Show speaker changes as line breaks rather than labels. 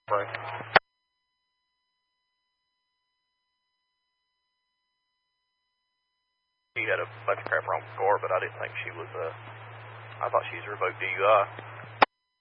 Right. She had a bunch of crap wrong with the car, but I didn't think she was, I thought she was revoked DUI.